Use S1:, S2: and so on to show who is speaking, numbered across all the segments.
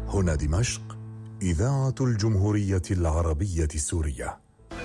S1: هنا دمشق، إذاعة الجمهورية العربية السورية.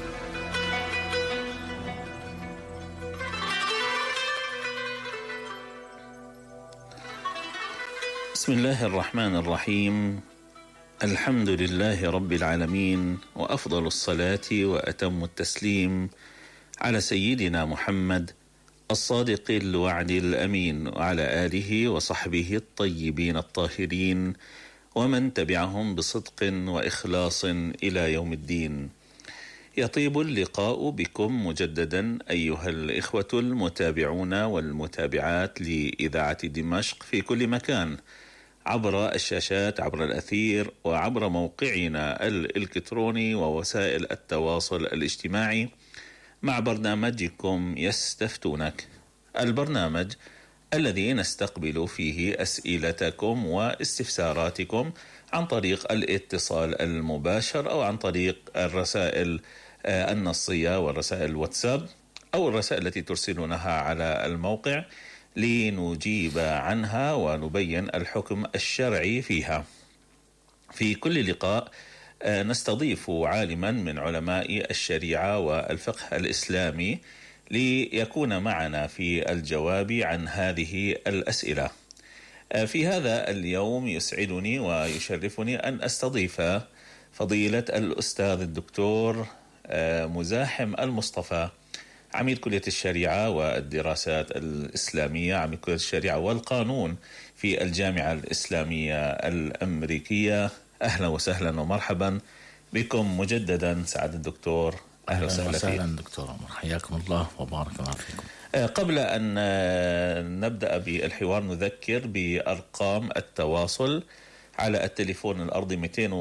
S2: بسم الله الرحمن الرحيم. الحمد لله رب العالمين، وأفضل الصلاة وأتم التسليم على سيدنا محمد الصادق الوعد الأمين، وعلى آله وصحبه الطيبين الطاهرين، ومن تبعهم بصدق وإخلاص إلى يوم الدين. يطيب اللقاء بكم مجددا أيها الإخوة المتابعون والمتابعات لإذاعة دمشق في كل مكان، عبر الشاشات، عبر الأثير، وعبر موقعنا الإلكتروني ووسائل التواصل الاجتماعي، مع برنامجكم يستفتونك، البرنامج الذي نستقبل فيه أسئلتكم واستفساراتكم عن طريق الاتصال المباشر، أو عن طريق الرسائل النصية والرسائل الواتساب، أو الرسائل التي ترسلونها على الموقع لنجيب عنها ونبين الحكم الشرعي فيها. في كل لقاء نستضيف عالما من علماء الشريعة والفقه الإسلامي ليكون معنا في الجواب عن هذه الأسئلة. في هذا اليوم يسعدني ويشرفني أن أستضيف فضيلة الأستاذ الدكتور مزاحم المصطفى، عميد كلية الشريعة والدراسات الإسلامية، عميد كلية الشريعة والقانون في الجامعة الإسلامية الأمريكية. أهلا وسهلا ومرحبا بكم مجددا سعادة الدكتور.
S3: أهلا وسهلا دكتور عمر، حياكم الله وبارك الله فيكم.
S2: قبل أن نبدأ بالحوار نذكر بأرقام التواصل على التليفون الأرضي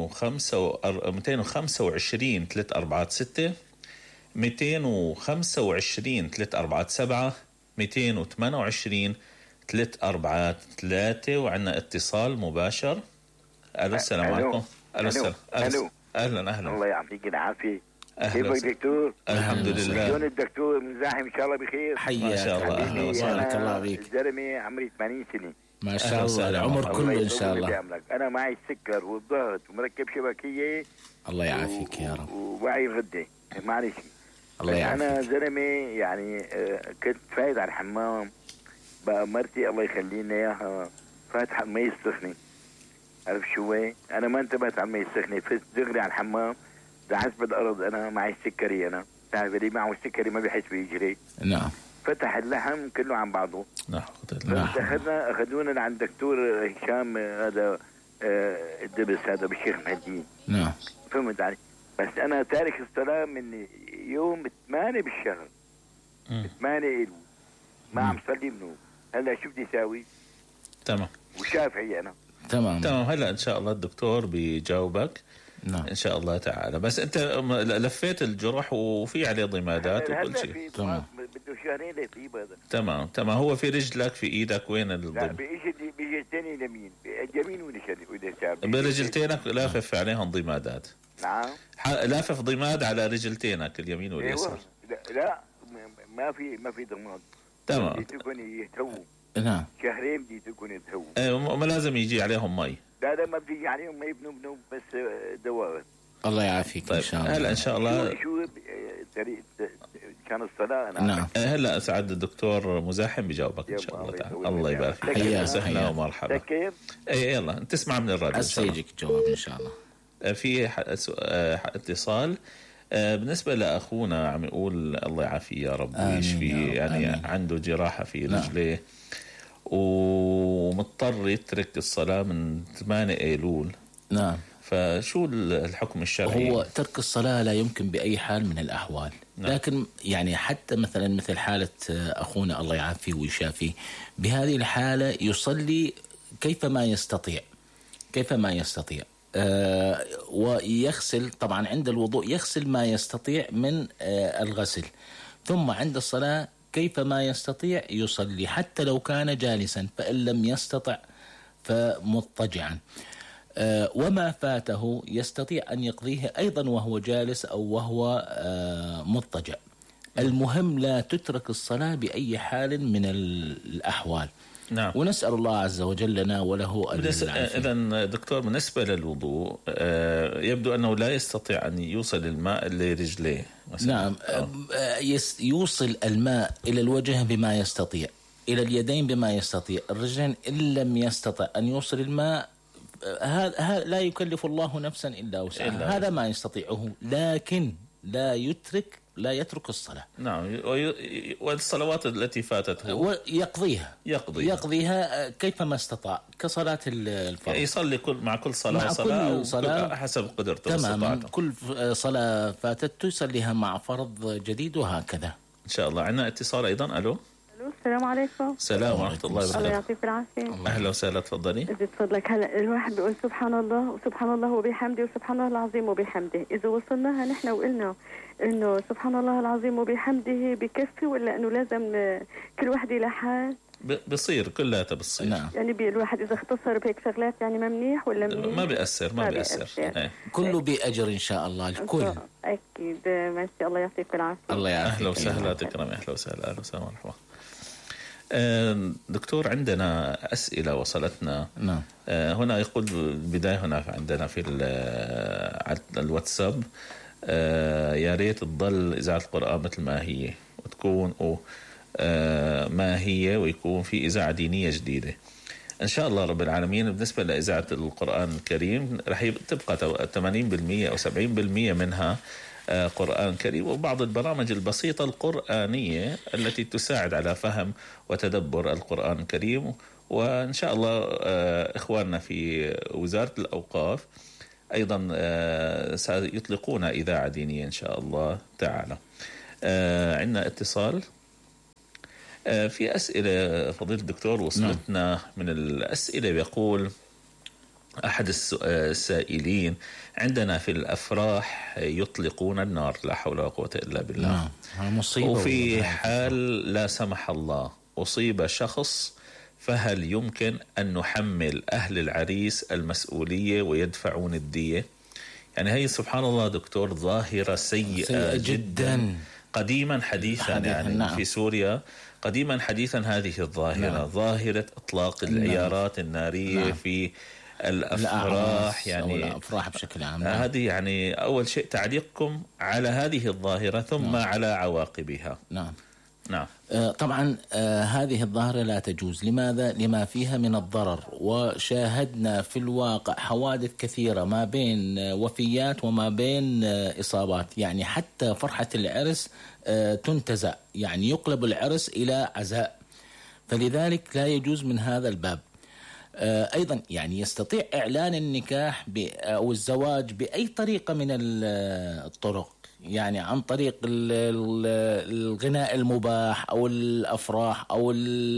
S2: 225 346 225 347 228 343، وعندنا اتصال مباشر. ألو، السلام عليكم.
S4: ألو.
S2: أهلا.
S4: الله يعطيك العافية. كيفك دكتور؟
S2: الحمد لله.
S4: شلون الدكتور مزاحم؟ إن شاء الله بخير.
S3: حياك،
S2: ما شاء الله.
S3: أهلا وسهلا، الله بك.
S4: الزلمة عمري 80 سنة
S3: ما شاء الله، العمر كله إن شاء الله.
S4: أنا معي السكر والضغط ومركب شبكية.
S3: الله يعافيك يا رب.
S4: ووعي الغدة، معلش.
S3: الله يعافيك.
S4: أنا زلمة يعني كنت فايت على الحمام، بقى مرتي الله يخلينا إياها فاتحة المي السخنة. عارف شو هي؟ أنا ما انتبهت على المي السخنة، فزت دغري على الحمام، دعست بالأرض. أنا معي السكري، أنا تعرف اللي معه السكري ما بيحس بيجري.
S3: نعم.
S4: فتح اللحم كله عن بعضه.
S2: نعم.
S4: أخذونا لعند دكتور هشام، هذا الدبس هذا بالشيخ محمدين.
S3: نعم.
S4: فهمت علي؟ بس أنا تارك الصلاة من يوم 8 بالشهر. 8 إلو ما عم صلي منه. هلا شو بدي أساوي؟
S2: تمام.
S4: وشافعي أنا.
S3: تمام.
S2: هلا إن شاء الله الدكتور بيجاوبك.
S3: نعم.
S2: إن شاء الله تعالى. بس أنت لفيت الجرح وفي عليه ضمادات وكل شيء.
S4: تمام. بده شهرين ليطيب هذا.
S2: تمام. هو في رجلك، في إيدك، وين الضم؟
S4: لا، بيجتني اليمين، اليمين ولا
S2: برجلتينك لافف عليهم ضمادات.
S4: نعم.
S2: لافف ضماد على رجلتينك اليمين واليسار.
S4: لا ما في ضماد.
S2: تمام.
S4: بدي تكون يتهووا.
S3: نعم.
S4: شهرين بدي تكون يتهووا.
S2: ما لازم يجي عليهم مي.
S4: لا ما بدي عليهم ما يبنوا بس دواء.
S3: الله يعافيك.
S2: طيب.
S3: إن شاء الله.
S2: هلا إن شاء الله.
S4: شو طريقة كان الصلاة؟ أنا
S3: نعم.
S2: هلا سعد الدكتور مزاحم بيجاوبك إن شاء الله تعالى. الله يبارك فيك.
S3: حياك.
S2: وسهلا ومرحبا.
S4: كيف؟
S2: يلا انت تسمع من الراديو إن شاء الله.
S3: أسيجك جواب إن شاء الله.
S2: في اتصال بالنسبة لأخونا عم يقول الله يعافيه يا رب ويشفي، يعني آمين. عنده جراحة في رجله. نعم. ومضطر يترك الصلاة من 8 أيلول.
S3: نعم.
S2: فشو الحكم الشرعي؟
S3: هو ترك الصلاة لا يمكن بأي حال من الأحوال. نعم. لكن يعني حتى مثل حالة أخونا الله يعافيه ويشافيه، بهذه الحالة يصلي كيفما يستطيع. ويغسل طبعا عند الوضوء، يغسل ما يستطيع من الغسل، ثم عند الصلاة كيفما يستطيع يصلي حتى لو كان جالسا، فإن لم يستطع فمضطجعا. وما فاته يستطيع أن يقضيه أيضا وهو جالس أو وهو مضطجع. المهم لا تترك الصلاة بأي حال من الأحوال.
S2: نعم.
S3: ونسأل الله عز وجل لنا وله العافية.
S2: إذن دكتور بالنسبة للوضوء يبدو أنه لا يستطيع أن يوصل الماء لرجليه مثلا.
S3: نعم. يوصل الماء إلى الوجه بما يستطيع، إلى اليدين بما يستطيع، الرجلين إن لم يستطع أن يوصل الماء هذا لا يكلف الله نفسا إلا وسعها، هذا ما يستطيعه، لكن لا يترك الصلاة.
S2: نعم. والصلوات التي فاتته
S3: يقضيها كيفما استطاع كصلاة الفرض.
S2: يصلي مع كل صلاة حسب قدرته.
S3: تماما. كل صلاة فاتته يصليها مع فرض جديد وهكذا.
S2: إن شاء الله. عندنا اتصال أيضا. ألو.
S5: السلام عليكم.
S2: السلام ورحمة الله وبركاته.
S5: الله يعطيك العافية.
S2: أهلا وسهلا. تفضلي.
S5: إذا تفضلك. هلا الواحد بيقول سبحان الله وسبحان الله وبحمده وسبحان الله العظيم وبحمده. إذا وصلناها نحن وقلنا إنه سبحان الله العظيم وبحمده بكفي، ولا إنه لازم كل واحد له حال؟
S2: بصير كلها بتصير.
S3: نعم.
S5: يعني الواحد إذا اختصر بهيك شغلات يعني ما منيح ولا منيح؟
S2: ما بيأثر.
S3: كله بأجر إن شاء الله الكل.
S5: أكيد. ماشي. الله يعطيك العافية.
S3: الله يعافيك.
S2: أهلا وسهلا. تكرمي. أهلا وسهلا. ورحمة. دكتور عندنا أسئلة وصلتنا.
S3: نعم.
S2: هنا يقول بداية هنا عندنا في الواتساب يا ريت تضل إذاعة القرآن مثل ما هي، وتكون ما هي، ويكون في إذاعة دينية جديدة إن شاء الله رب العالمين. بالنسبة لإذاعة القرآن الكريم رح تبقى 80% أو 70% منها قرآن كريم، وبعض البرامج البسيطة القرآنية التي تساعد على فهم وتدبر القرآن الكريم. وإن شاء الله إخواننا في وزارة الأوقاف أيضا سيطلقون إذاعة دينية إن شاء الله تعالى. عندنا اتصال. في أسئلة فضيلة الدكتور وصلتنا. من الأسئلة بيقول أحد السائلين: عندنا في الأفراح يطلقون النار، لا حول ولا قوة إلا بالله. وفي حال لا سمح الله أصيب شخص، فهل يمكن أن نحمل أهل العريس المسؤولية ويدفعون الدية؟ يعني هي سبحان الله دكتور ظاهرة سيئة جدا قديما حديثا. يعني نعم. في سوريا قديما حديثا هذه الظاهرة. نعم. ظاهرة إطلاق العيارات النارية. نعم. في الأفراح يعني
S3: الأفراح بشكل عام.
S2: هذه يعني أول شيء تعليقكم على هذه الظاهرة ثم على عواقبها.
S3: نعم.
S2: نعم.
S3: طبعا هذه الظاهرة لا تجوز. لماذا؟ لما فيها من الضرر، وشاهدنا في الواقع حوادث كثيرة ما بين وفيات وما بين إصابات. يعني حتى فرحة العرس تنتزع، يعني يقلب العرس إلى عزاء، فلذلك لا يجوز من هذا الباب. أيضا يعني يستطيع إعلان النكاح أو الزواج بأي طريقة من الطرق، يعني عن طريق الغناء المباح أو الأفراح أو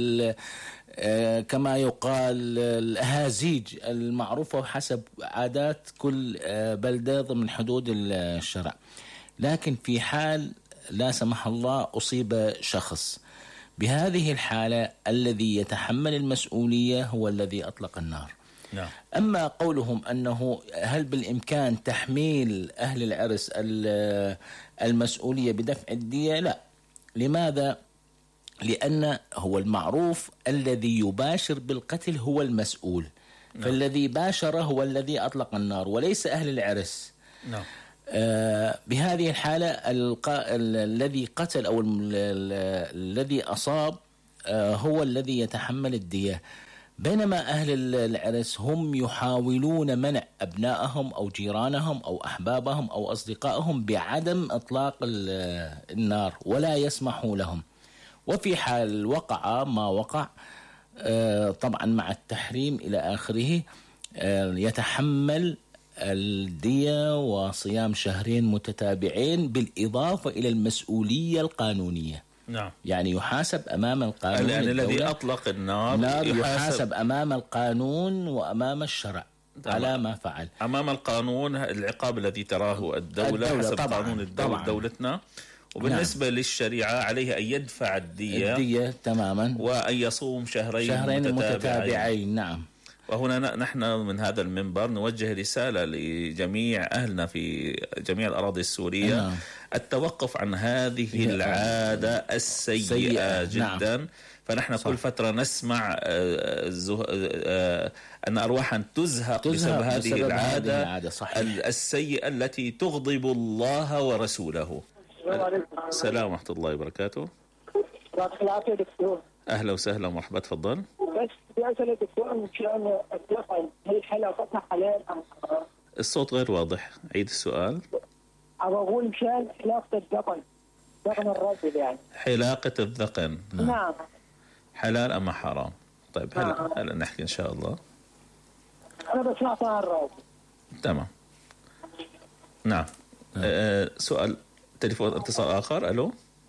S3: كما يقال الأهازيج المعروفة حسب عادات كل بلدة ضمن حدود الشرع. لكن في حال لا سمح الله أصيب شخص، بهذه الحالة الذي يتحمل المسؤولية هو الذي أطلق النار.
S2: نعم.
S3: أما قولهم أنه هل بالإمكان تحميل أهل العرس المسؤولية بدفع الدية؟ لا. لماذا؟ لأن هو المعروف الذي يباشر بالقتل هو المسؤول. نعم. فالذي باشر هو الذي أطلق النار وليس أهل العرس.
S2: نعم.
S3: بهذه الحالة الذي قتل أو الذي أصاب هو الذي يتحمل الدية، بينما أهل العرس هم يحاولون منع أبنائهم أو جيرانهم أو أحبابهم أو أصدقائهم بعدم إطلاق النار ولا يسمحوا لهم. وفي حال وقع ما وقع طبعا مع التحريم إلى آخره يتحمل الدية وصيام شهرين متتابعين بالإضافة إلى المسؤولية القانونية.
S2: نعم.
S3: يعني يحاسب أمام القانون.
S2: يعني الذي أطلق النار
S3: يحاسب أمام القانون وأمام الشرع على ما فعل.
S2: أمام القانون العقاب الذي تراه الدولة حسب
S3: طبعاً
S2: قانون دولتنا. وبالنسبة نعم. للشريعة عليه أن يدفع الدية
S3: تماما،
S2: وأن يصوم شهرين متتابعين.
S3: نعم.
S2: وهنا نحن من هذا المنبر نوجه رسالة لجميع أهلنا في جميع الأراضي السورية التوقف عن هذه العادة السيئة جدا. نعم. فنحن كل فترة نسمع أن أرواحا تزهق بسبب هذه العادة السيئة التي تغضب الله ورسوله. السلام ورحمة الله وبركاته. أهلا وسهلا ومرحبا، تفضل.
S6: بس بدي أسأل دكتور مشان الدفن، هل حلاقتها حلال أم حرام؟
S2: الصوت غير واضح، عيد السؤال.
S6: أقول مشان حلاقة الدقن، دقن الرجل يعني.
S2: حلاقة الذقن.
S6: نعم.
S2: حلال أم حرام؟ طيب هلا نحكي إن شاء الله.
S6: أنا بسمعها الراجل.
S2: تمام. نعم. سؤال تليفون اتصال آخر. ألو.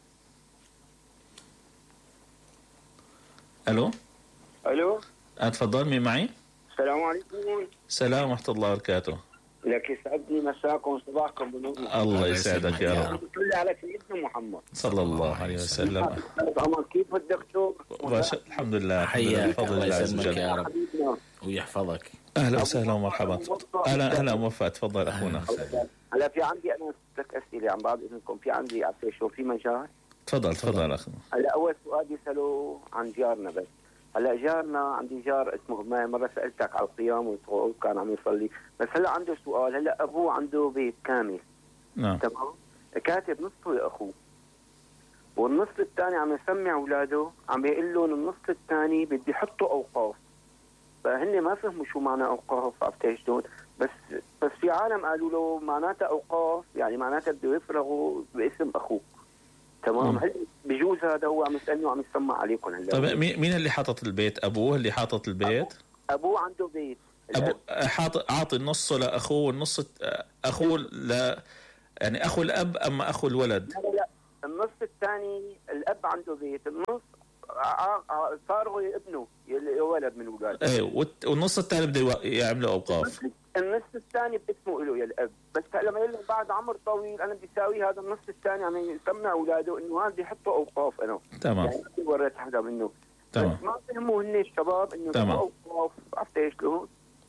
S2: ألو. تفضل، مين معي؟
S7: السلام عليكم.
S2: السلام ورحمة الله وبركاته.
S7: لك يسعدني مساكم صباحكم بنور.
S2: الله يسعدك يا رب.
S7: صلي على سيدنا محمد
S2: صلى الله عليه وسلم.
S7: كيف الدكتور؟
S2: الحمد لله.
S3: حياك،
S2: فضل الله عز وجل
S3: يا رب ويحفظك.
S2: أهلا وسهلا ومرحبا. أهلا موفق، تفضل أخونا.
S7: هلا في عندي أنا لك أسئلة عن بعض إذنكم. في عندي عفوا في مجال.
S2: تفضل أخونا.
S7: هلا أول سؤال يسألوا عن جارنا بس. هلا جارنا، عندي جار اسمه غماية، مرة سألتك على القيام والقعود كان عم يصلي، بس هلا عنده سؤال. هلا أبوه عنده بيت كامل.
S2: نعم.
S7: تمام. كاتب نصه لأخوه، والنص الثاني عم يسمع أولاده، عم يقول لهم النص الثاني بدي يحطوا أوقاف. فهن ما فهموا شو معنى أوقاف، عرفت ايش دون؟ بس في عالم قالوا له معناتها أوقاف يعني معناتها بده يفرغوا باسم أخوك. تمام. هل بجوز هذا؟ هو عم يسألني وعم يسمع عليكم هلا.
S2: طيب مين اللي حاطط البيت؟ أبوه اللي حاطط البيت؟
S7: أبوه عنده بيت.
S2: عاطي النص لأخوه والنص أخوه يعني أخو الأب أما أخو الولد؟
S7: لا النص الثاني الأب عنده بيت، النص صار ابنه ولد من أولاده.
S2: إيه، والنص الثاني بده يعملوا أوقاف.
S7: النص الثاني باسمه له يا الأب، بس لما يقول له بعد عمر طويل أنا بدي أساوي هذا النص الثاني عم يسمع أولاده إنه هذا يحطوا أوقاف. أنا
S2: تمام
S7: يعني وريت حدا منه.
S2: تمام.
S7: ما فهموا هن الشباب إنه
S2: تمام
S7: أوقاف، عرفت إيش له.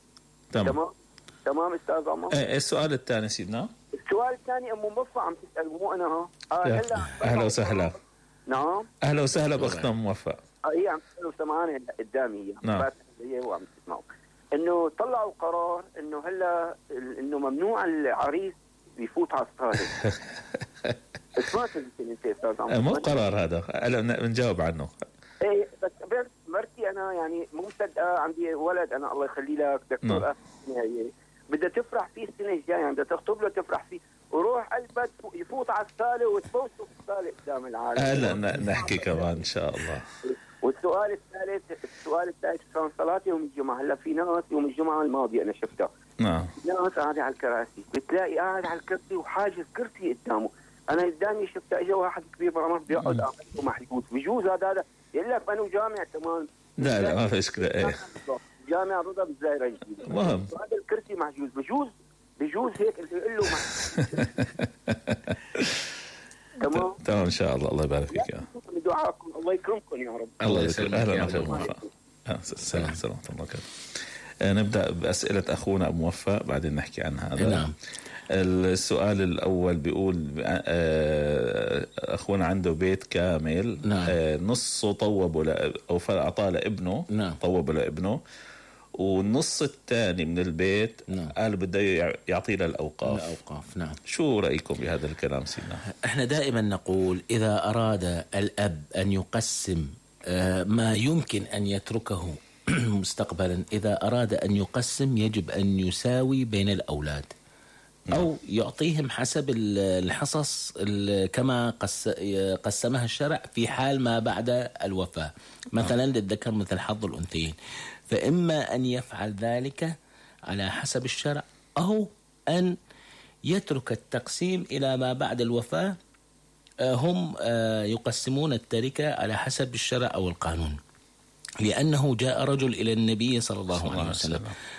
S7: تمام أستاذ عمر.
S2: السؤال الثاني سيدنا.
S7: السؤال الثاني أم موفق عم تسأل مو أنا.
S2: أهلا وسهلا.
S7: نعم.
S2: أهلا وسهلا بأختنا موفق.
S7: هي عم تسألوا سمعاني قدامي هي.
S2: نعم.
S7: هي وعم تسمعوا إنه طلعوا قرار إنه هلا إنه ممنوع العريس يفوت على الصالة. سمعت أنت أستاذ عمر؟
S2: مو قرار هذا، بنجاوب عنه.
S7: إيه بس مرتي أنا يعني مو مصدقة، عندي ولد أنا الله يخلي لك دكتور هي بدها تفرح فيه السنة الجاية، يعني بدها تخطب له تفرح فيه، وروح قلبك يفوت على الصالة وتفوته في الصالة قدام العالم.
S2: هلا نحكي كمان إن شاء الله.
S7: والسؤال الثالث كان صلاة يوم الجمعة. هلا في ناس يوم الجمعة الماضي أنا شفتها.
S2: نعم.
S7: ناس قاعدة على الكراسي، بتلاقي قاعد على الكرسي وحاجز كرسي قدامه. أنا قدامي شفتها إجا واحد كبير برمض بيقعد عمله محجوز. بجوز هذا يقول لك أنا جامع تمام.
S2: لا ما في إشكال. إيه.
S7: جامع رضا بالزايرة الجديدة.
S2: مهم.
S7: هذا الكرسي محجوز. بجوز هيك اللي يقول له
S2: تمام إن شاء الله. الله يبارك فيك يا
S7: دعاءكم. الله يكرمكم يا رب.
S2: الله يسلمك. أهلا وسهلا. السلام ورحمة الله وبركاته. نبدأ بأسئلة أخونا أبو موفق بعدين نحكي عن هذا.
S3: نعم.
S2: السؤال الأول بيقول أخونا عنده بيت كامل.
S3: نعم.
S2: نصه طوبه أو أعطاه لابنه.
S3: نعم.
S2: طوبه لابنه، والنص الثاني من البيت
S3: نعم.
S2: قال بده يعطيه للأوقاف.
S3: نعم.
S2: شو رأيكم بهذا الكلام سيدنا؟
S3: احنا دائما نقول إذا أراد الأب أن يقسم ما يمكن أن يتركه مستقبلا، إذا أراد أن يقسم يجب أن يساوي بين الأولاد أو يعطيهم حسب الحصص كما قسمها الشرع في حال ما بعد الوفاة. مثلا للذكر مثل حظ الأنثيين، فإما أن يفعل ذلك على حسب الشرع أو أن يترك التقسيم إلى ما بعد الوفاة. هم يقسمون التركة على حسب الشرع أو القانون، لأنه جاء رجل إلى النبي صلى الله عليه وسلم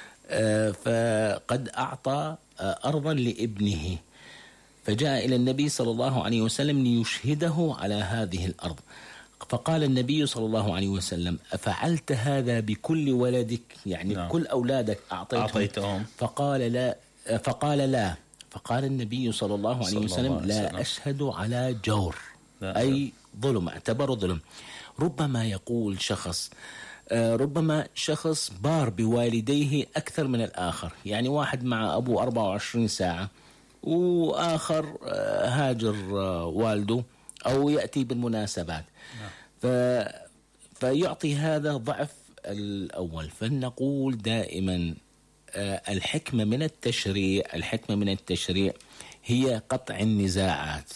S3: فقد أعطى أرضا لابنه، فجاء إلى النبي صلى الله عليه وسلم ليشهده على هذه الأرض. فقال النبي صلى الله عليه وسلم: أفعلت هذا بكل ولدك؟ يعني
S2: نعم.
S3: كل أولادك أعطيتهم؟ فقال لا. فقال النبي صلى الله عليه وسلم: لا أشهد على جور، أي ظلم، اعتبره ظلم. ربما يقول شخص، ربما شخص بار بوالديه أكثر من الآخر، يعني واحد مع أبوه 24 ساعة وآخر هاجر والده أو يأتي بالمناسبات، فيعطي هذا ضعف الأول. فنقول دائما الحكمة من التشريع هي قطع النزاعات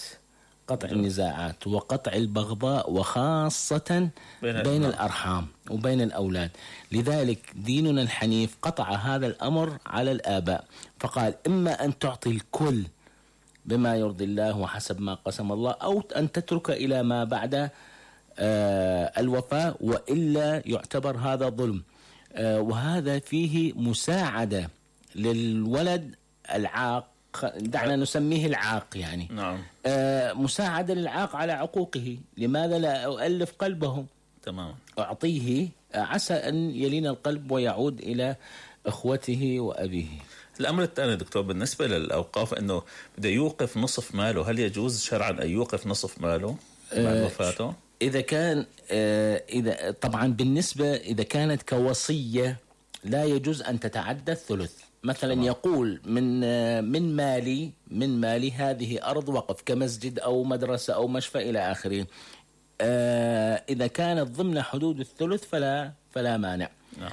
S3: وقطع البغضاء، وخاصة بين الأرحام وبين الأولاد. لذلك ديننا الحنيف قطع هذا الأمر على الآباء، فقال: إما أن تعطي الكل بما يرضي الله وحسب ما قسم الله، أو أن تترك إلى ما بعد الوفاة، وإلا يعتبر هذا ظلم. وهذا فيه مساعدة للولد العاق، دعنا نسميه العاق يعني.
S2: نعم.
S3: مساعدة للعاق على عقوقه. لماذا لا أؤلف قلبه؟
S2: تمام.
S3: أعطيه، عسى أن يلين القلب ويعود إلى إخوته وأبيه.
S2: الأمر الثاني دكتور، بالنسبة للأوقاف، أنه بده يوقف نصف ماله، هل يجوز شرعا أن يوقف نصف ماله بعد وفاته؟
S3: إذا كان إذا طبعا بالنسبة إذا كانت كوصية لا يجوز أن تتعدى الثلث. مثلا يقول من مالي هذه أرض وقف كمسجد أو مدرسة أو مشفى إلى آخره. إذا كانت ضمن حدود الثلث فلا مانع.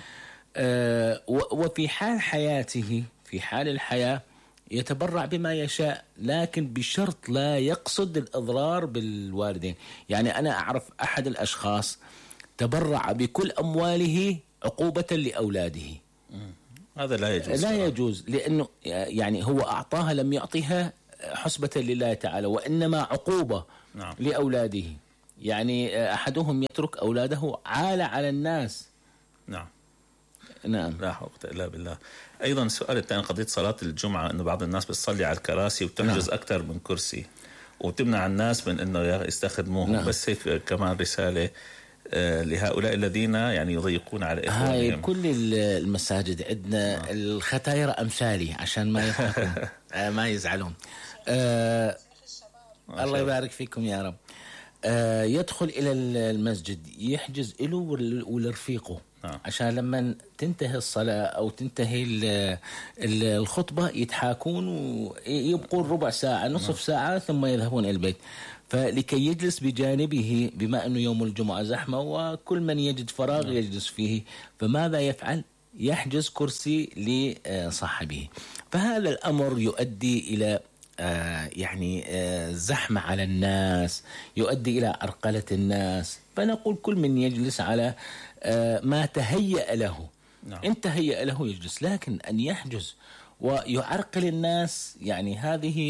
S3: وفي حال حياته، في حال الحياة، يتبرع بما يشاء، لكن بشرط لا يقصد الإضرار بالوالدين. يعني أنا أعرف أحد الأشخاص تبرع بكل أمواله عقوبة لأولاده.
S2: هذا لا يجوز
S3: لأنه يعني هو أعطاها، لم يعطيها حسبة لله تعالى، وإنما عقوبة لأولاده. يعني أحدهم يترك أولاده عالة على الناس.
S2: نعم.
S3: لا
S2: حول إلا بالله. أيضا السؤال الثاني، قضية صلاة الجمعة، أنه بعض الناس بتصلي على الكراسي وتحجز أكثر من كرسي وتمنع الناس من أنه يستخدموهم. بس هيك كمان رسالة لهؤلاء الذين يعني يضيقون على إخوانهم.
S3: هاي كل المساجد عندنا الختاير أمثالي عشان ما يخافون ما يزعلون. الله يبارك فيكم يا رب. يدخل إلى المسجد، يحجز له ولرفيقه، عشان لما تنتهي الصلاة أو تنتهي الخطبة يتحاكون ويبقون ربع ساعة نصف ساعة ثم يذهبون إلى البيت. فلكي يجلس بجانبه، بما أنه يوم الجمعة زحمة وكل من يجد فراغ يجلس فيه، فماذا يفعل؟ يحجز كرسي لصاحبه. فهذا الأمر يؤدي إلى زحمة على الناس، يؤدي إلى عرقلة الناس. فنقول كل من يجلس على ما تهيأ له. إن تهيأ له يجلس، لكن أن يحجز ويعرقل الناس، يعني هذه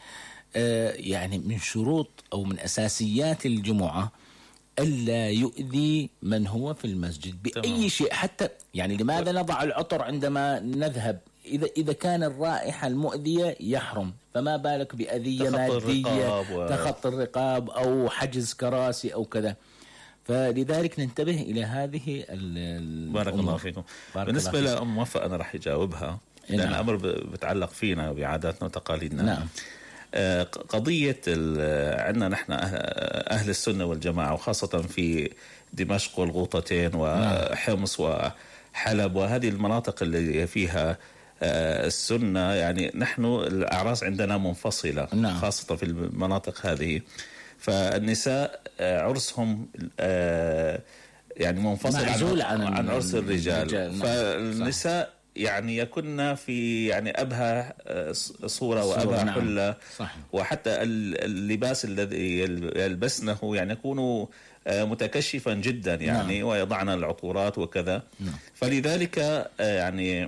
S3: من شروط أو من أساسيات الجمعة، ألا يؤذي من هو في المسجد بأي شيء. حتى يعني لماذا نضع العطر عندما نذهب؟ إذا كان الرائحة المؤذية يحرم، فما بالك بأذية مادية، تخطي الرقاب أو حجز كراسي أو كذا. فلذلك ننتبه إلى هذه
S2: بارك الله فيكم. بالنسبة لأم وفاء أنا رح يجاوبها، لأن الأمر بتعلق فينا وبعاداتنا وتقاليدنا.
S3: نعم.
S2: قضية عندنا نحن أهل السنة والجماعة، وخاصة في دمشق والغوطتين وحمص وحلب وهذه المناطق اللي فيها السنة، يعني نحن الأعراس عندنا منفصلة. خاصة في المناطق هذه، فالنساء عرسهم يعني منفصل عن عرس الرجال. فالنساء يعني يكن في يعني أبهى صورة وأبهى حلة. وحتى اللباس الذي يلبسنه يعني يكون متكشفا جدا، يعني ويضعن العطورات وكذا. فلذلك يعني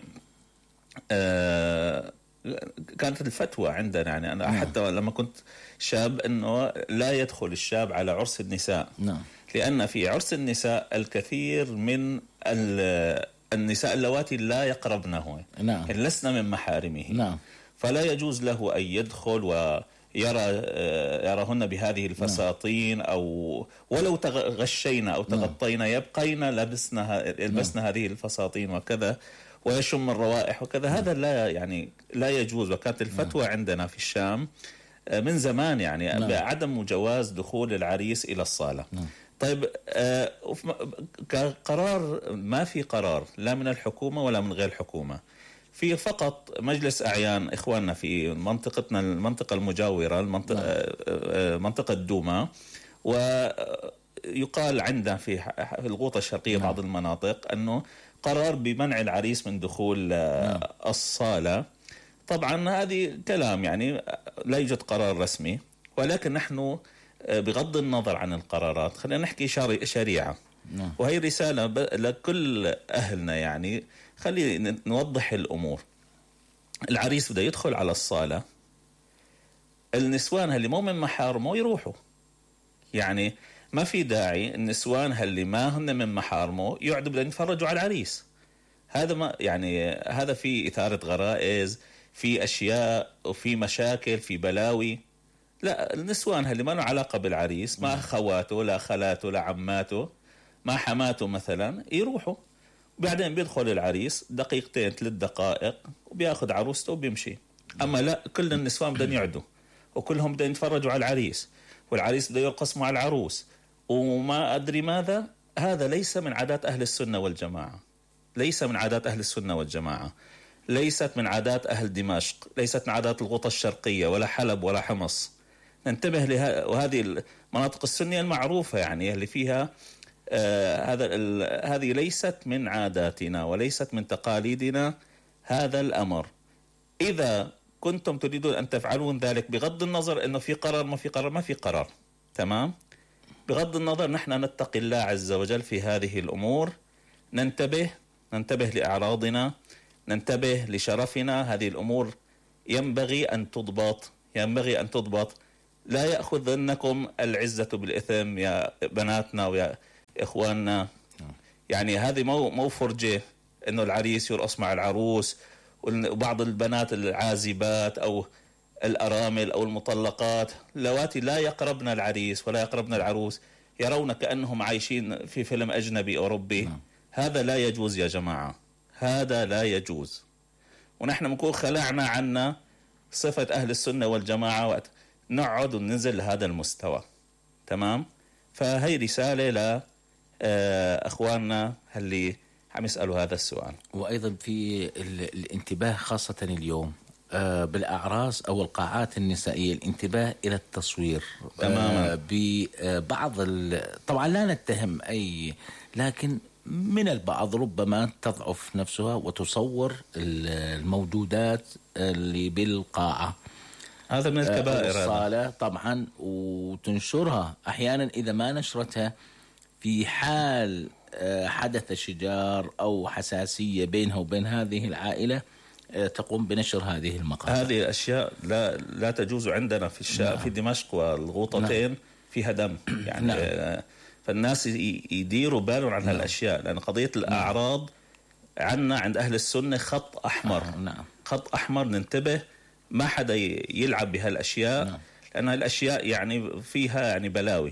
S2: كانت الفتوى عندنا، يعني أنا حتى لما كنت شاب، أنه لا يدخل الشاب على عرس النساء. لأن في عرس النساء الكثير من النساء اللواتي لا يقربنه، لسنا من محارمه. فلا يجوز له أن يدخل يراهن بهذه الفساتين أو ولو غشينا أو تغطينا يبقينا لبسنا هذه الفساتين وكذا ويشم الروائح وكذا. هذا لا يجوز. وكانت الفتوى عندنا في الشام من زمان يعني بعدم جواز دخول العريس إلى الصالة. طيب كقرار ما في قرار لا من الحكومة ولا من غير الحكومة، في فقط مجلس أعيان إخواننا في منطقتنا المنطقة المجاورة منطقة دوما، ويقال عندنا في الغوطة الشرقية بعض المناطق أنه قرار بمنع العريس من دخول الصالة. طبعا هذه كلام يعني لا يوجد قرار رسمي، ولكن نحن بغض النظر عن القرارات خلينا نحكي شريعة. وهي رسالة لكل أهلنا يعني خلينا نوضح الأمور. العريس بده يدخل على الصالة، النسوان اللي مو من محارمه يروحوا، يعني ما في داعي النسوان اللي ما هن من محارمه يقعدوا بدهم يتفرجوا على العريس. هذا ما يعني هذا في إثارة غرائز، في أشياء وفي مشاكل في بلاوي. لا، النسوان اللي ما له علاقة بالعريس، ما أخواته لا خالاته لا عماته ما حماته مثلا، يروحوا وبعدين بيدخل العريس 2 3 دقائق وبياخد عروسته وبيمشي. أما لا، كل النسوان بدهم يقعدوا وكلهم بدهم يتفرجوا على العريس، والعريس بده يرقص مع العروس وما أدري ماذا. هذا ليس من عادات أهل السنة والجماعة، ليس من عادات أهل السنة والجماعة، ليست من عادات أهل دمشق، ليست من عادات الغوطة الشرقية ولا حلب ولا حمص. ننتبه وهذه المناطق السنية المعروفة يعني اللي فيها هذه ليست من عاداتنا وليست من تقاليدنا هذا الأمر. إذا كنتم تريدون أن تفعلون ذلك بغض النظر أنه في قرار ما في قرار، تمام، بغض النظر نحن نتقي الله عز وجل في هذه الأمور، ننتبه لأعراضنا، ننتبه لشرفنا. هذه الأمور ينبغي أن تضبط. لا يأخذنكم العزة بالإثم يا بناتنا ويا إخواننا. يعني هذه مو فرجة إنه العريس يرقص مع العروس، وبعض البنات العازبات أو الأرامل أو المطلقات لواتي لا يقربن العريس ولا يقربن العروس يرون كأنهم عايشين في فيلم أجنبي أوروبي. هذا لا يجوز يا جماعة، هذا لا يجوز. ونحن بنكون خلعنا عنا صفة أهل السنة والجماعة وقت نقعد وننزل لهذا المستوى، تمام. فهي رسالة لأخواننا اللي عم يسألوا هذا السؤال.
S3: وأيضا في الانتباه خاصة اليوم بالأعراس أو القاعات النسائية، الانتباه إلى التصوير تماما. ببعض طبعا لا نتهم لكن من البعض ربما تضعف نفسها وتصور الموجودات اللي بالقاعة،
S2: هذا من الكبائر
S3: الصالة طبعا، وتنشرها أحيانا إذا ما نشرتها في حال حدث شجار أو حساسية بينها وبين هذه العائلة تقوم بنشر هذه المقاطع.
S2: هذه الأشياء لا تجوز عندنا في دمشق والغوطتين فيها دم يعني. فالناس يديروا بالهم عن هالأشياء، لأن قضية الأعراض عنا عند أهل السنة خط أحمر. خط أحمر، ننتبه ما حدا يلعب بهالأشياء. لأن هالأشياء يعني فيها يعني بلاوي.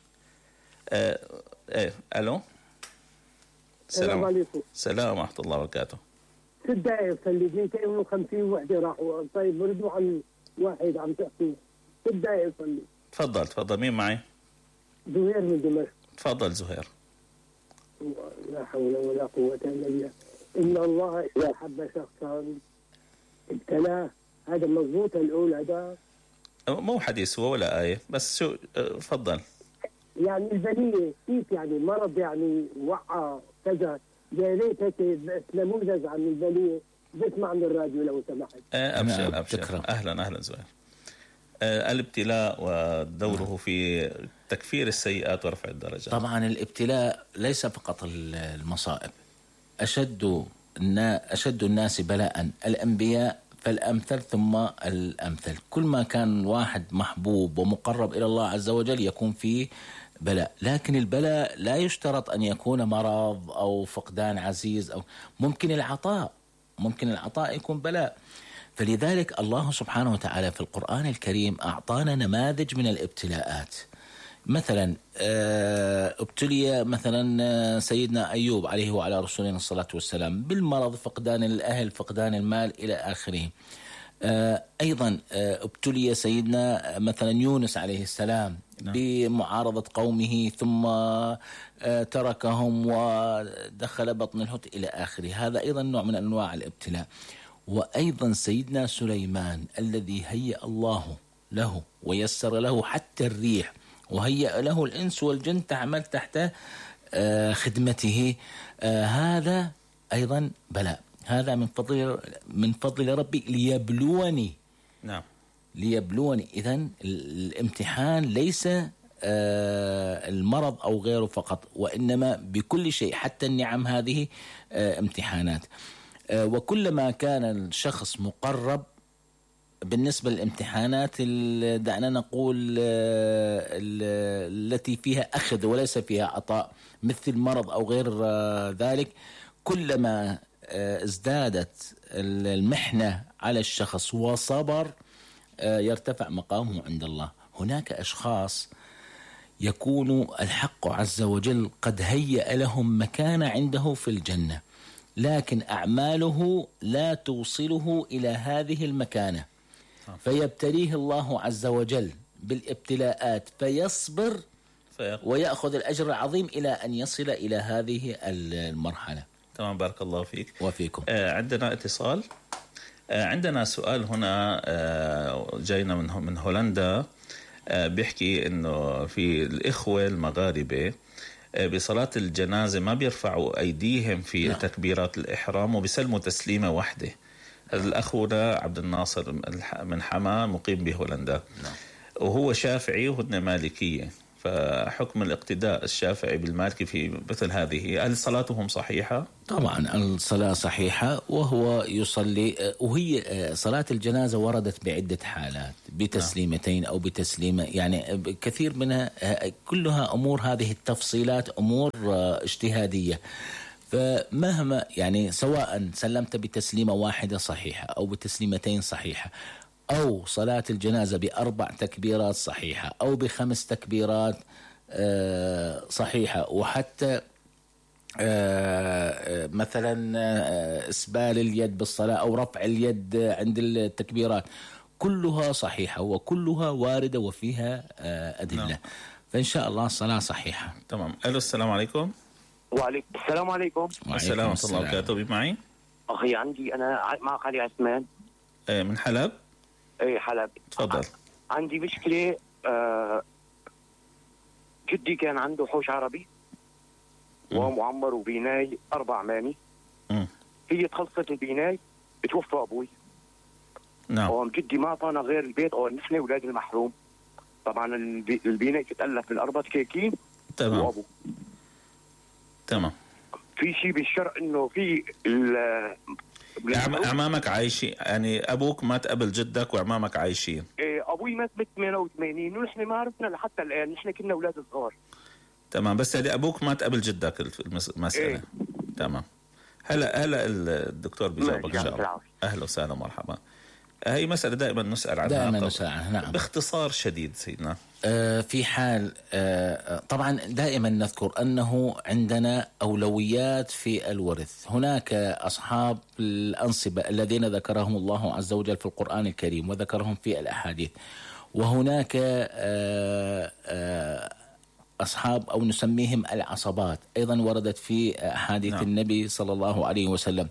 S2: ألو، السلام عليكم. السلام ورحمة الله وبركاته.
S6: 6 دقائق صلي 250 وحدة راحوا. طيب ردوا عن واحد عم تحكي 6 دقائق صلي.
S2: تفضل. مين معي؟
S6: زهير من دمشق.
S2: تفضل زهير.
S6: لا حول ولا قوة إلا بالله. إن الله إذا حب شخصا ابتلاه. هذا مضبوط الأول هذا؟
S2: مو حديث هو ولا آية، بس شو تفضل.
S6: يعني البلية كيف يعني مرض يعني وقع كذا، يا ريت هيك نموذج عن البلية بسمع من الراديو لو سمحت.
S2: أبشر. أهلا زهير. الابتلاء ودوره في تكفير السيئات ورفع الدرجات.
S3: طبعا الابتلاء ليس فقط المصائب. أشد الناس بلاء الأنبياء فالأمثل ثم الأمثل. كل ما كان واحد محبوب ومقرب إلى الله عز وجل يكون فيه بلاء، لكن البلاء لا يشترط أن يكون مرض أو فقدان عزيز، أو ممكن العطاء يكون بلاء. فلذلك الله سبحانه وتعالى في القرآن الكريم أعطانا نماذج من الابتلاءات. مثلا ابتلي مثلا سيدنا أيوب عليه وعلى رسولنا الصلاة والسلام بالمرض، فقدان الأهل، فقدان المال إلى آخره. أيضا ابتلي سيدنا مثلا يونس عليه السلام بمعارضة قومه، ثم تركهم ودخل بطن الحوت إلى آخره. هذا أيضا نوع من أنواع الابتلاء. وأيضا سيدنا سليمان الذي هيأ الله له ويسر له حتى الريح، وهيأ له الإنس والجن تعمل تحت خدمته. هذا أيضا بلاء، هذا من فضل ربي ليبلوني.
S2: نعم،
S3: ليبلوني. إذن الامتحان ليس المرض أو غيره فقط، وإنما بكل شيء، حتى النعم هذه امتحانات. وكلما كان الشخص مقرب بالنسبة للامتحانات دعنا نقول التي فيها أخذ وليس فيها عطاء، مثل المرض أو غير ذلك، كلما ازدادت المحنة على الشخص وصبر يرتفع مقامه عند الله. هناك أشخاص يكون الحق عز وجل قد هيأ لهم مكان عنده في الجنة، لكن أعماله لا توصله إلى هذه المكانة، فيبتليه الله عز وجل بالابتلاءات فيصبر ويأخذ الأجر العظيم إلى أن يصل إلى هذه المرحلة.
S2: تمام، بارك الله فيك
S3: وفيكم.
S2: عندنا اتصال. عندنا سؤال هنا جاينا من هولندا، بيحكي إنه في الإخوة المغاربة بصلاة الجنازة ما بيرفعوا أيديهم في تكبيرات الإحرام وبيسلموا تسليمة واحدة. هذا الأخونا عبد الناصر من حما مقيم بهولندا، وهو شافعي وهن مالكية، فحكم الاقتداء الشافعي بالمالكي في مثل هذه، هل صلاتهم صحيحة؟
S3: طبعا الصلاة صحيحة، وهو يصلي. وهي صلاة الجنازة وردت بعدة حالات، بتسليمتين أو بتسليمة، يعني كثير منها كلها أمور، هذه التفصيلات أمور اجتهادية. فمهما يعني سواء سلمت بتسليمة واحدة صحيحة أو بتسليمتين صحيحة، أو صلاة الجنازة ب4 تكبيرات صحيحة أو ب5 تكبيرات صحيحة، وحتى مثلا إسبال اليد بالصلاة أو رفع اليد عند التكبيرات، كلها صحيحة وكلها واردة وفيها أدلة. فإن شاء الله الصلاة صحيحة.
S2: تمام. ألو، السلام عليكم.
S7: وعليكم السلام. عليكم
S2: السلام ورحمة الله وبركاته. معي
S7: أخي، عندي أنا معك علي عثمان
S2: من حلب.
S7: ايه، حلب.
S2: تفضل.
S7: عندي مشكلة. جدي كان عنده حوش عربي ومعمر وبناي 4 ماني. هي تخلصت البناي بتوفى أبوي.
S2: نعم.
S7: وجدي ما أعطانا غير البيت أو نحن أولاد المحروم. طبعا البناي تتألف من 4 كيكين.
S2: تمام.
S7: وأبو.
S2: تمام.
S7: في شيء بالشرع إنه في
S2: أعمامك عايشين، يعني أبوك مات قبل جدك وأعمامك عايشين.
S7: أبوي مات ب88 ونحن ما عرفنا لحتى الآن، نحن كنا أولاد صغار.
S2: تمام، بس يعني أبوك مات قبل جدك المسألة. تمام. هلا الدكتور بيجاوبك إن شاء الله. أهلا وسهلا ومرحبا. هي مسألة دائما نسأل عنها.
S3: دائما نسأل عنها. نعم.
S2: باختصار شديد سيدنا.
S3: في حال طبعا دائما نذكر أنه عندنا أولويات في الورث. هناك أصحاب الأنصبة الذين ذكرهم الله عز وجل في القرآن الكريم وذكرهم في الأحاديث، وهناك أصحاب أو نسميهم العصبات، أيضا وردت في أحاديث النبي صلى الله عليه وسلم.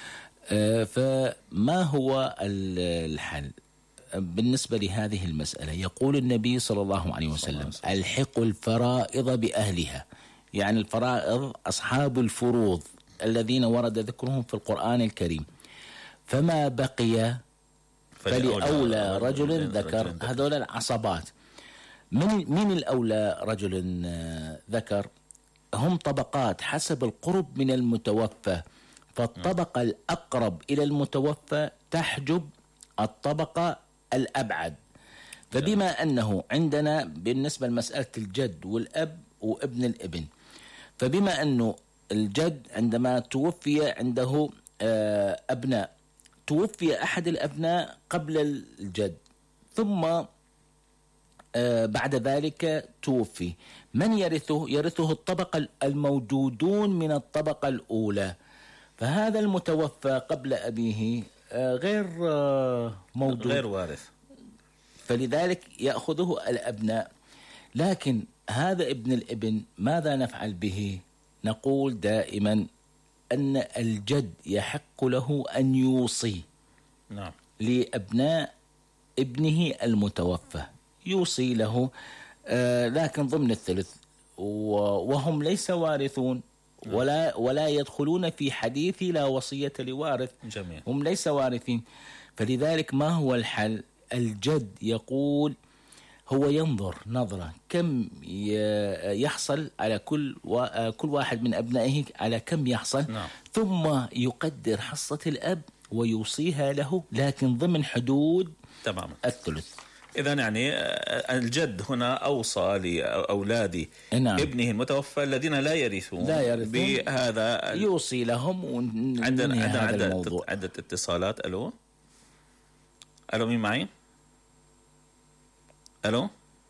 S3: فما هو الحل بالنسبة لهذه المسألة؟ يقول النبي صلى الله عليه وسلم: الحقوا الفرائض بأهلها، يعني الفرائض أصحاب الفروض الذين ورد ذكرهم في القرآن الكريم، فما بقي فلأولى رجل ذكر. هذول العصبات. من الأولى رجل ذكر؟ هم طبقات حسب القرب من المتوفى، فالطبقة الأقرب إلى المتوفى تحجب الطبقة الأبعد. فبما أنه عندنا بالنسبة لمسألة الجد والأب وابن الابن، فبما أنه الجد عندما توفي عنده أبناء، توفي أحد الأبناء قبل الجد، ثم بعد ذلك توفي، من يرثه؟ يرثه الطبقة الموجودون من الطبقة الأولى. فهذا المتوفى قبل أبيه غير موجود،
S2: غير وارث،
S3: فلذلك يأخذه الأبناء. لكن هذا ابن الابن ماذا نفعل به؟ نقول دائما أن الجد يحق له أن يوصي
S2: نعم
S3: لأبناء ابنه المتوفى، يوصي له لكن ضمن الثلث، وهم ليس وارثون ولا يدخلون في حديث لا وصية لوارث.
S2: جميل.
S3: هم ليس وارثين. فلذلك ما هو الحل؟ الجد يقول هو ينظر نظرة كم يحصل على كل واحد من أبنائه، على كم يحصل.
S2: نعم.
S3: ثم يقدر حصة الأب ويوصيها له، لكن ضمن حدود
S2: تماما
S3: الثلث.
S2: إذن يعني الجد هنا أوصى لأولاد
S3: نعم.
S2: ابنه المتوفى الذين لا يرثون بهذا،
S3: يوصي لهم.
S2: عندنا عدة اتصالات. ألو مين معي؟ ألو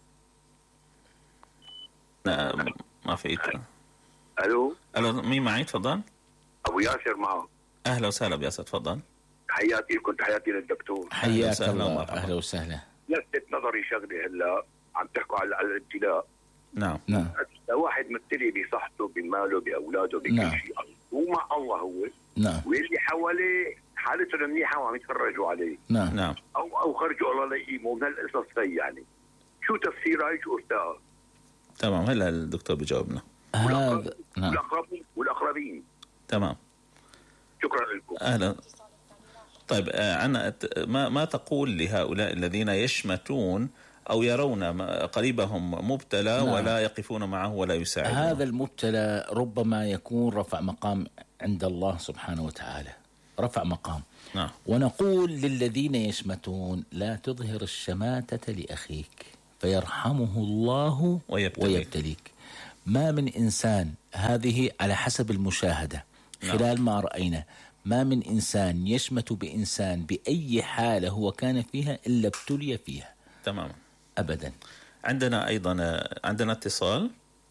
S2: ما في.
S8: الو
S2: مين معي؟ تفضل.
S8: ابو ياسر معه.
S2: اهلا وسهلا بياسر، تفضل.
S8: حياتي لكم، تحياتي للدكتور.
S3: حياك الله، اهلا وسهلا.
S8: لفتت نظري شغله هلا عم تحكوا على الابتلاء.
S2: نعم.
S8: واحد مبتلي بصحته بماله باولاده بكل شيء، ومع الله هو.
S3: نعم.
S8: واللي حواليه حالته منيحه وعم يتفرجوا عليه.
S3: نعم.
S8: او خرجوا الله ليقيموا من هالقصص هي. يعني شو تفسيرها؟ شو قلتها؟
S2: تمام، هلا الدكتور بيجاوبنا.
S3: هذا نعم.
S8: والأقربين.
S2: تمام،
S8: شكرا لكم.
S2: أهلا. طيب عنا ما تقول لهؤلاء الذين يشمتون أو يرون قريبهم مبتلى
S3: نعم.
S2: ولا يقفون معه ولا يساعدون؟
S3: هذا المبتلى ربما يكون رفع مقام عند الله سبحانه وتعالى، رفع مقام.
S2: نعم.
S3: ونقول للذين يشمتون لا تظهر الشماتة لأخيك فيرحمه الله ويبتليك. ما من إنسان، هذه على حسب المشاهدة خلال ما رأينا، ما من إنسان يشمت بإنسان بأي حالة هو كان فيها إلا ابتلي فيها.
S2: تماما.
S3: أبدا.
S2: عندنا أيضا اتصال.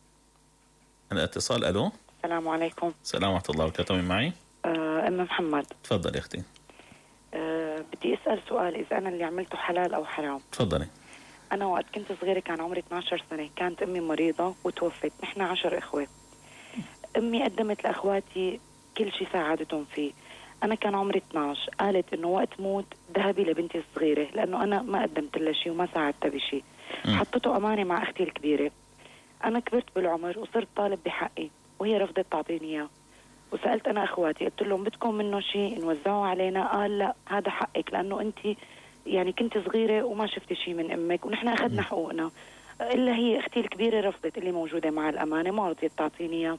S2: ألو.
S9: السلام عليكم.
S2: السلام ورحمة الله وبركاته. من معي؟
S9: أم محمد.
S2: تفضل يا أختي.
S9: بدي أسأل سؤال، إذا أنا اللي عملته حلال أو حرام.
S2: تفضلي.
S9: أنا وقت كنت صغيرة كان عمري 12 سنة، كانت أمي مريضة وتوفت، نحن 10 إخوة. أمي قدمت لأخواتي كل شيء ساعدتهم فيه. أنا كان عمري 12، قالت إنه وقت موت ذهبي لبنتي الصغيرة، لأنه أنا ما قدمت لها شيء وما ساعدتها بشيء. حطته أمانة مع أختي الكبيرة. أنا كبرت بالعمر وصرت طالب بحقي، وهي رفضت تعطيني إياه. وسألت أنا أخواتي، قلت لهم بدكم منه شيء نوزعه علينا؟ قال لا، هذا حقك، لأنه أنت يعني كنت صغيرة وما شفتي شيء من أمك، ونحن أخذنا حقوقنا. إلا هي أختي الكبيرة رفضت، اللي موجودة مع الأمانة ما رضيت تعطيني إياه.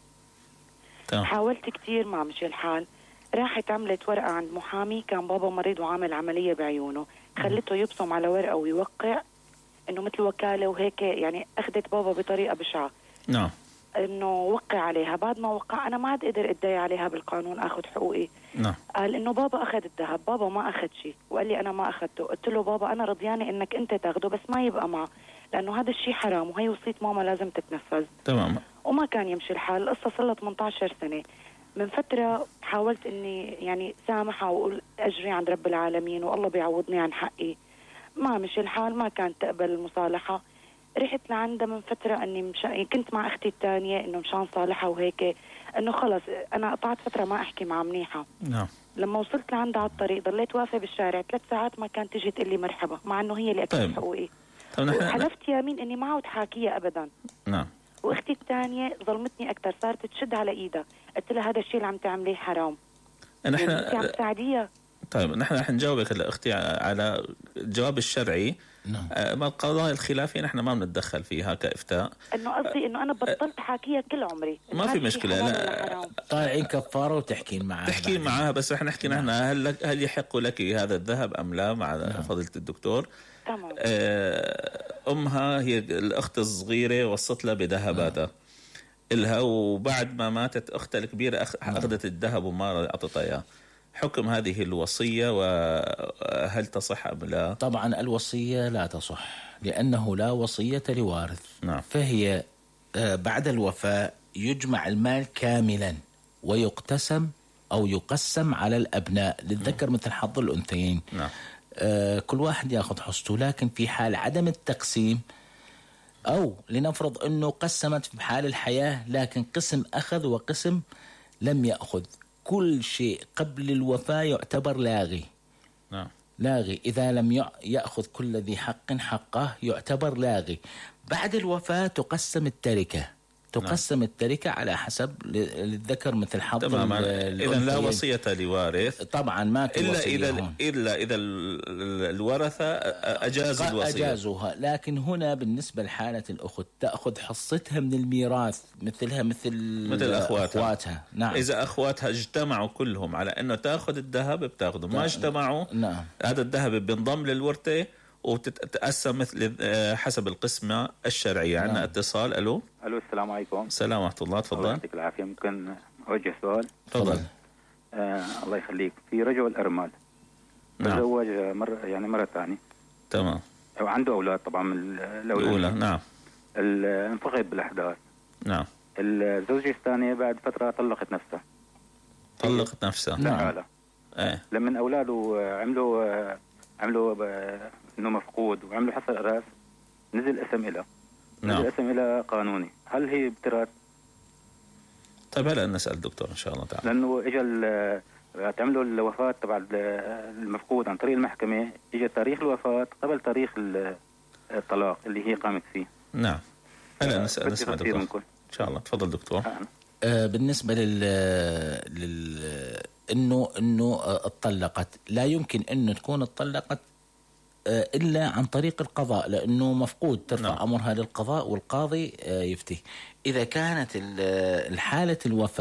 S9: حاولت كتير ما مشي الحال. راحت عملت ورقة عند محامي، كان بابا مريض وعامل عملية بعيونه، خلته يبصم على ورقة ويوقع إنه مثل وكالة وهيك، يعني أخذت بابا بطريقة بشعة.
S2: نعم.
S9: إنه وقع عليها. بعد ما وقع أنا ما عاد قدر أدعي عليها بالقانون أخذ حقوقي.
S2: نعم.
S9: قال إنه بابا أخذ الذهب، بابا ما أخذ شيء، وقال لي أنا ما أخذته. قلت له بابا أنا رضيانة إنك أنت تاخده، بس ما يبقى معه، لأنه هذا الشيء حرام، وهي وصية ماما لازم تتنفذ.
S2: تمام.
S9: وما كان يمشي الحال. القصة صار لها 18 سنة. من فترة حاولت إني يعني سامحها وأقول أجري عند رب العالمين والله بيعوضني عن حقي. ما مشي الحال، ما كانت تقبل المصالحة. رحت لعندها من فترة إني كنت مع أختي الثانية إنه مشان صالحها وهيك، إنه خلص أنا قطعت فترة ما أحكي مع منيحة.
S2: نعم.
S9: لما وصلت لعندها على الطريق ضليت واقفة بالشارع 3 ساعات، ما كانت تجي تقول لي مرحبا، مع إنه هي اللي أكلت حقوقي. وحلفت يمين إني ما عود حاكية أبدا.
S2: نعم.
S9: واختي الثانية ظلمتني أكثر، صارت تشد على إيدها، قلت لها هذا الشيء اللي عم تعمليه حرام.
S2: نحن
S9: عم تساعديها.
S2: طيب نحن رح نجاوبك اختي على الجواب الشرعي.
S3: نعم.
S2: ما القضايا الخلافية نحن ما بنتدخل فيها كإفتاء.
S9: إنه قصدي إنه أنا بطلت حاكيها كل عمري.
S2: ما في مشكلة. لا
S3: طالعين كفارة وتحكين معها.
S2: تحكين معها، بس رح نحكي نحن هل يحق لك هذا الذهب أم لا مع فضيلة الدكتور.
S9: تمام.
S2: أمها هي الأخت الصغيرة وصت لها بذهباتها إلها، وبعد ما ماتت أختها الكبيرة أخذت الذهب وما أعطتها إياه. حكم هذه الوصية وهل تصح أم لا؟
S3: طبعا الوصية لا تصح لأنه لا وصية لوارث.
S2: نعم.
S3: فهي بعد الوفاة يجمع المال كاملا ويقتسم أو يقسم على الأبناء للذكر مثل حظ الأنثيين.
S2: نعم.
S3: كل واحد يأخذ حصته، لكن في حال عدم التقسيم أو لنفرض أنه قسمت في حال الحياة لكن قسم أخذ وقسم لم يأخذ، كل شيء قبل الوفاة يعتبر لاغي.
S2: نعم.
S3: لاغي إذا لم يأخذ كل ذي حق حقه يعتبر لاغي. بعد الوفاة تقسم التركة، تقسم التركة على حسب للذكر مثل حظ
S2: تماما. إذا لا وصية لوارث
S3: طبعا ما
S2: إلا إذا الورثة
S3: أجازوها. لكن هنا بالنسبة لحالة الأخت تأخذ حصتها من الميراث مثل أخواتها. نعم.
S2: إذا أخواتها اجتمعوا كلهم على أنه تأخذ الذهب بتأخذه، ما اجتمعوا
S3: نعم.
S2: هذا الذهب بينضم للورثة وتتقسم مثل حسب القسمة الشرعية.
S3: نعم.
S2: عندنا اتصال. ألو
S10: السلام عليكم.
S2: السلام ورحمة الله. تفضل.
S10: الله يعطيك العافية. ممكن أوجه سؤال؟
S2: تفضل.
S10: الله يخليك. في رجل أرمل تزوج مرة ثانية.
S2: تمام.
S10: وعنده أولاد طبعا من
S2: الأولى. نعم.
S10: انفقد بالأحداث.
S2: نعم.
S10: الزوجة الثانية بعد فترة طلقت نفسها.
S2: نعم.
S10: لما أولاده عملوا إنه مفقود وعملوا حصر أراس، نزل اسم إله.
S2: نعم.
S10: نزل اسم إله قانوني. هل هي بترات؟
S2: طيب هلا نسأل الدكتور إن شاء الله تعالى.
S10: لأنه إجا تعملوا الوفاة تبع المفقود عن طريق المحكمة، إجا تاريخ الوفاة قبل تاريخ الطلاق اللي هي قامت فيه.
S2: نعم. هلا نسمع دكتور إن شاء الله. تفضل دكتور.
S3: بالنسبة إنه اتطلقت، لا يمكن إنه تكون اتطلقت إلا عن طريق القضاء لأنه مفقود. ترفع
S2: نعم.
S3: أمرها للقضاء والقاضي يفتي. إذا كانت الحالة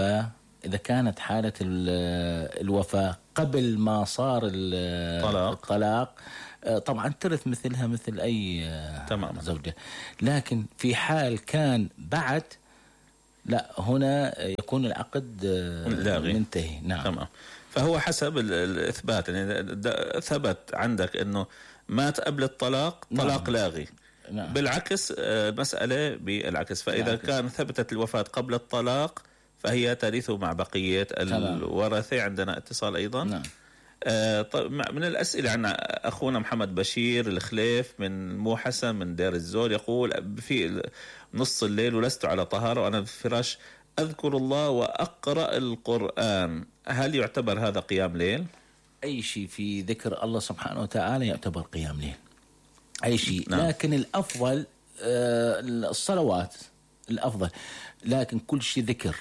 S3: الوفاة قبل ما صار الطلاق طبعا ترث مثلها مثل أي زوجة. لكن في حال كان بعد، لا، هنا يكون العقد منتهي. نعم.
S2: تمام. فهو حسب الإثبات، يعني ثبت عندك أنه مات قبل الطلاق طلاق. نعم. لاغي.
S3: نعم.
S2: بالعكس مسألة بالعكس، فإذا كان ثبتت الوفاة قبل الطلاق فهي ترث مع بقية الورثة. عندنا اتصال أيضا.
S3: نعم.
S2: من الأسئلة عنا أخونا محمد بشير الخليف من مو حسن من دير الزور، يقول في نص الليل ولست على طهارة وأنا في فراش أذكر الله وأقرأ القرآن، هل يعتبر هذا قيام ليل؟
S3: أي شيء في ذكر الله سبحانه وتعالى يعتبر قيام ليل، أي شيء.
S2: نعم.
S3: لكن الأفضل الصلوات الأفضل، لكن كل شيء ذكر،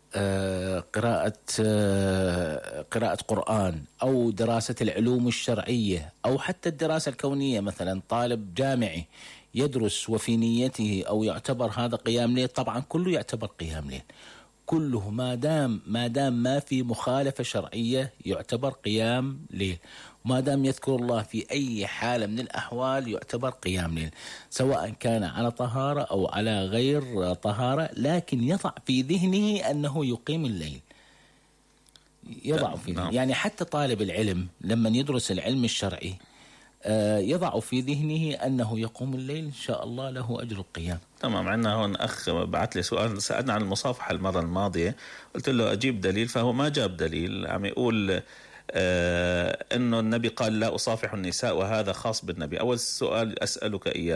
S3: قراءة قرآن أو دراسة العلوم الشرعية أو حتى الدراسة الكونية. مثلا طالب جامعي يدرس وفي نيته أو يعتبر هذا قيام ليل، طبعا كله يعتبر قيام ليل، كله ما دام ما في مخالفة شرعية يعتبر قيام ليل، ما دام يذكر الله في أي حالة من الأحوال يعتبر قيام ليل، سواء كان على طهارة أو على غير طهارة، لكن يضع في ذهنه أنه يقيم الليل، يضع في ذهنه. يعني حتى طالب العلم لما يدرس العلم الشرعي يضع في ذهنه أنه يقوم الليل إن شاء الله له أجر القيام.
S2: تمام. عندنا هون أخ بعت لي سؤال، سألنا عن المصافحة المرة الماضية، قلت له أجيب دليل، فهو ما جاب دليل، عم يقول أنه النبي قال لا أصافح النساء وهذا خاص بالنبي. أول سؤال أسألك إياه،